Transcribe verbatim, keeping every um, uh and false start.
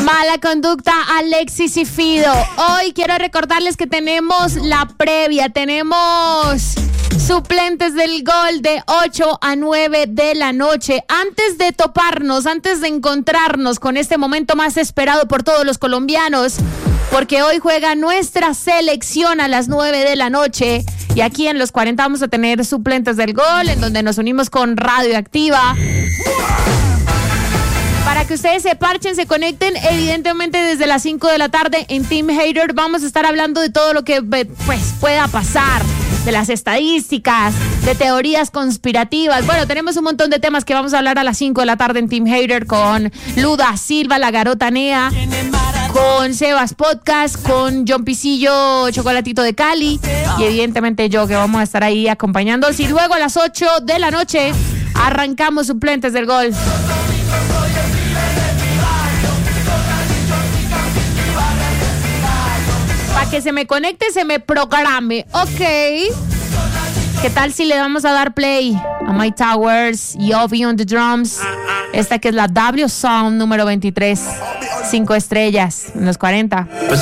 Mala conducta, Alexis y Fido. Hoy quiero recordarles que tenemos la previa, tenemos suplentes del gol de ocho a nueve de la noche. Antes de toparnos, antes de encontrarnos con este momento más esperado por todos los colombianos, porque hoy juega nuestra selección a las nueve de la noche. Y aquí en Los cuarenta vamos a tener suplentes del gol, en donde nos unimos con Radioactiva. Para que ustedes se parchen, se conecten, evidentemente desde las cinco de la tarde en Team Hater vamos a estar hablando de todo lo que pues, pueda pasar, de las estadísticas, de teorías conspirativas. Bueno, tenemos un montón de temas que vamos a hablar a las cinco de la tarde en Team Hater con Luda Silva, la Garota Nea, con Sebas Podcast, con John Pisillo, Chocolatito de Cali y evidentemente yo, que vamos a estar ahí acompañándolos. Y luego a las ocho de la noche arrancamos suplentes del gol. Para que se me conecte, se me programe. Ok. ¿Qué tal si le vamos a dar play a My Towers y Ovi on the drums? Esta que es la W Sound número veintitrés. Cinco estrellas en Los cuarenta.